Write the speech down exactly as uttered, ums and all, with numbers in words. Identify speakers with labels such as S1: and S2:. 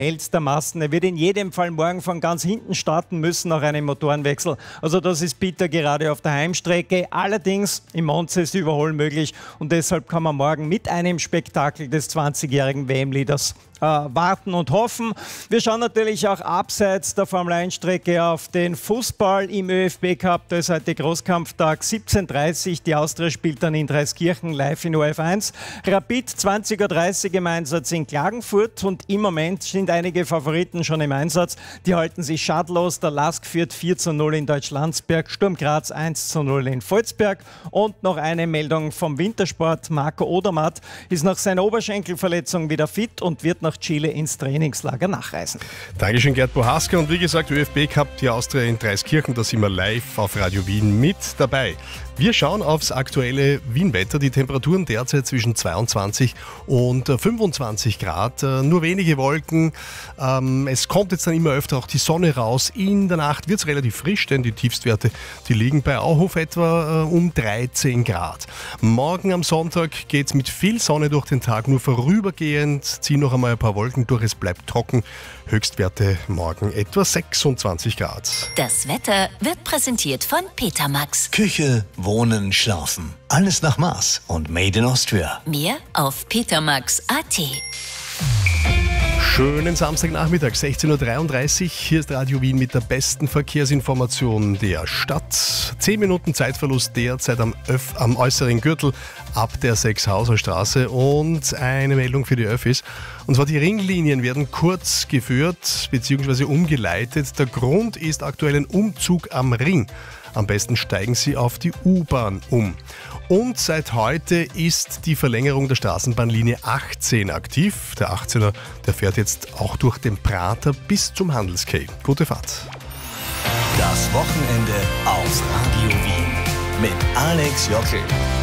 S1: Masten. Er wird in jedem Fall morgen von ganz hinten starten müssen nach einem Motorenwechsel. Also das ist bitter gerade auf der Heimstrecke. Allerdings im Monza ist Überholen möglich und deshalb kann man morgen mit einem Spektakel des zwanzigjährigen W M-Leaders äh, warten und hoffen. Wir schauen natürlich auch abseits der Formel eins Strecke auf den Fußball im ÖFB Cup. Da ist heute Großkampftag, siebzehn Uhr dreißig. Die Austria spielt dann in Dreiskirchen live in O F eins. Rapid zwanzig Uhr dreißig im Einsatz in Klagenfurt und im Moment sind einige Favoriten schon im Einsatz. Die halten sich schadlos. Der Lask führt vier zu null in Deutschlandsberg, Sturm Graz eins zu null in Volzberg. Und noch eine Meldung vom Wintersport. Marco Odermatt ist nach seiner Oberschenkelverletzung wieder fit und wird nach Chile ins Trainingslager nachreisen.
S2: Dankeschön, Gerd Bohaska. Und wie gesagt, ÖFB Cup, die Austria in Dreiskirchen, da sind wir live auf Radio Wien mit dabei. Wir schauen aufs aktuelle Wien-Wetter. Die Temperaturen derzeit zwischen zweiundzwanzig und fünfundzwanzig Grad. Nur wenige Wolken. Es kommt jetzt dann immer öfter auch die Sonne raus. In der Nacht wird es relativ frisch, denn die Tiefstwerte, die liegen bei Auhof etwa um dreizehn Grad. Morgen am Sonntag geht es mit viel Sonne durch den Tag, nur vorübergehend ziehen noch einmal ein paar Wolken durch. Es bleibt trocken. Höchstwerte morgen etwa sechsundzwanzig Grad.
S3: Das Wetter wird präsentiert von Petermax.
S4: Küche, Wohnen, Schlafen. Alles nach Maß und made in Austria.
S3: Mehr auf petermax punkt a t.
S2: Schönen Samstagnachmittag, sechzehn Uhr dreiunddreißig. Hier ist Radio Wien mit der besten Verkehrsinformation der Stadt. Zehn Minuten Zeitverlust derzeit am, Öff, am äußeren Gürtel ab der Sechshauser Straße. Und eine Meldung für die Öffis. Und zwar die Ringlinien werden kurz geführt bzw. umgeleitet. Der Grund ist aktuell ein Umzug am Ring. Am besten steigen Sie auf die U-Bahn um. Und seit heute ist die Verlängerung der Straßenbahnlinie achtzehn aktiv. Der achtzehner, der fährt jetzt auch durch den Prater bis zum Handelsquai. Gute Fahrt.
S4: Das Wochenende auf Radio Wien mit Alex Jockel.